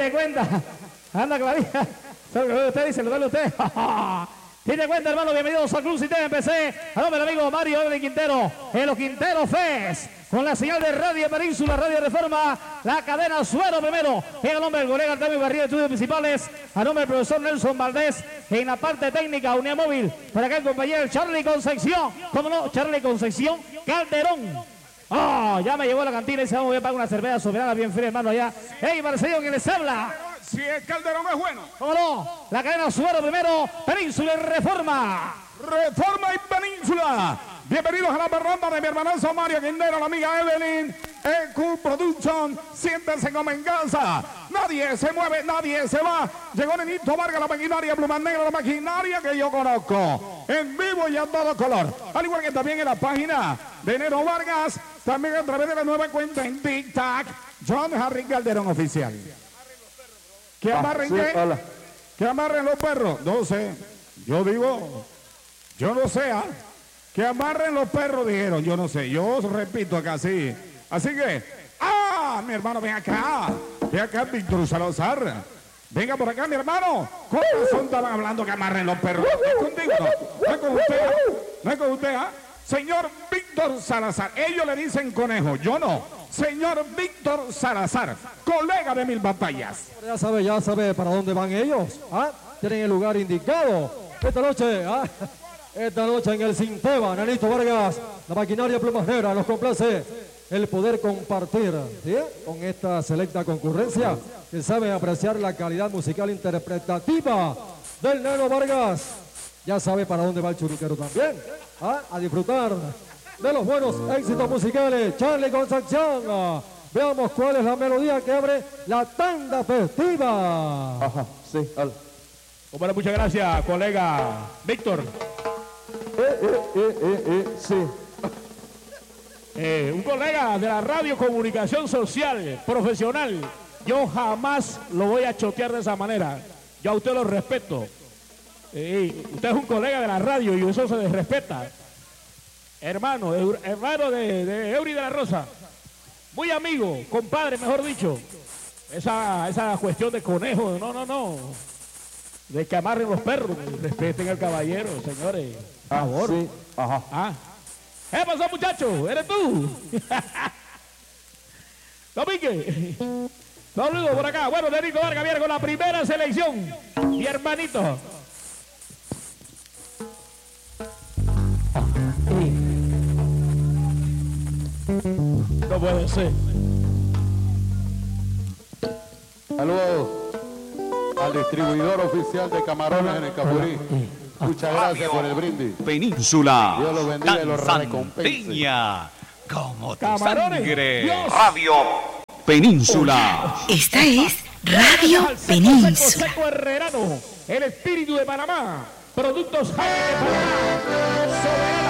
Dite cuenta. Anda, Clarita. Usted dice, lo duele usted. Dite cuenta, hermano, bienvenidos a Club Sistema PC. A nombre del amigo Mario Evelyn Quintero, en los Quintero Fest, con la señal de Radio Península, Radio Reforma, la cadena Suero primero. En el nombre del colega Artemio Barrio de Estudios Principales, a nombre del profesor Nelson Valdés, en la parte técnica, Unidad Móvil, para acá el compañero Charlie Concepción. ¿Cómo no? Charlie Concepción Calderón. Ya me llegó a la cantina y se voy a pagar una cerveza soberana bien fría, hermano, allá. ¡Ey, Marcelo, que les habla! Si es Calderón es bueno. ¿Cómo no? La cadena Suero primero, Península y Reforma. Reforma y Península. Bienvenidos a la parranda de mi hermanazo Mario Quintero, la amiga Evelyn. EQ Production, siéntense como en casa. Nadie se mueve, nadie se va. Llegó Nenito Vargas, la maquinaria Pluma Negra, la maquinaria que yo conozco. En vivo y a todo color. Al igual que también en la página de Nero Vargas, también a través de la nueva cuenta en TikTok, John Harry Calderón Oficial. ¿Qué amarren qué? Hola. ¿Qué amarren los perros? No sé. Yo digo, yo no sé, ¿ah? Que amarren los perros, dijeron, yo no sé. Yo repito acá, sí. Así que, mi hermano, ven acá, Víctor Salazar. Venga por acá, mi hermano. ¿Con razón estaban hablando que amarren los perros? ¿Es contigo? No es con usted, no es con usted, ¿ah? Señor Víctor Salazar, ellos le dicen conejo, yo no. Señor Víctor Salazar, colega de Mil Batallas. Ya sabe para dónde van ellos. Tienen el lugar indicado. Esta noche en el Sinteva, Nenito Vargas, la maquinaria Plumas Negras, nos complace el poder compartir, ¿sí?, con esta selecta concurrencia que sabe apreciar la calidad musical interpretativa del Neno Vargas. Ya sabe para dónde va el churiquero también. A disfrutar de los buenos éxitos musicales. Charlie Concepción. Veamos cuál es la melodía que abre la tanda festiva. Ajá, sí, hola. Bueno, muchas gracias, colega Víctor. Sí. Un colega de la radio comunicación social, profesional. Yo jamás lo voy a chotear de esa manera. Yo a usted lo respeto. Usted es un colega de la radio y eso se respeta. Hermano de Eury de la Rosa. Muy amigo, compadre, mejor dicho. Esa cuestión de conejo, no. De que amarren los perros. Respeten al caballero, señores. Por favor. Sí, ajá. ¿Qué pasó, muchacho? ¿Eres tú? Domínguez. Saludos por acá. Bueno, Nenito Vargas viene con la primera selección. Mi hermanito. No puede ser. Saludos al distribuidor oficial de camarones en el Capurí. Muchas gracias por el brindis. Península. Dios los bendiga y los tan recompense. santeña como tu Camarones. sangre. Dios. Radio Península. Esta es Radio Península. Seco Herrerano, el espíritu de Panamá. Productos Jaime de Panamá. Soberano.